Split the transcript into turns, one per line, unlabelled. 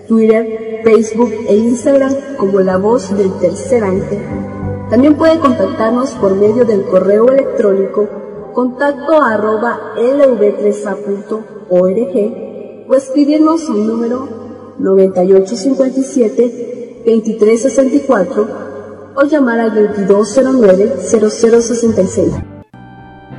Twitter, Facebook e Instagram como La Voz del Tercer Ángel. También puede contactarnos por medio del correo electrónico contacto@lv3a.org o escribirnos al número 9857-2364 o llamar al 2209-0066.